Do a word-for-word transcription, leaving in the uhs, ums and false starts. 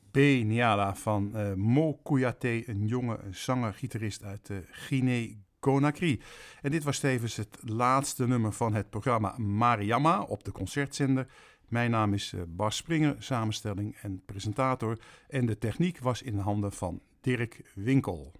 Be-Niala van uh, Mo Kouyaté, een jonge zanger-gitarist uit uh, Guinea-Conakry. En dit was tevens het laatste nummer van het programma Mariama op de concertzender. Mijn naam is uh, Bas Springer, samenstelling en presentator. En de techniek was in handen van Dirk Winkel.